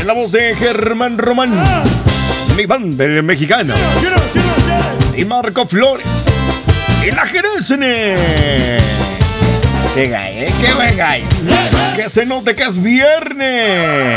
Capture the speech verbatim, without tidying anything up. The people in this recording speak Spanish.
la voz de Germán Román, mi banda el mexicano, y Marco Flores, y la Jerezne. Qué gay, ¿eh? Qué buen gay. Que se note que es viernes.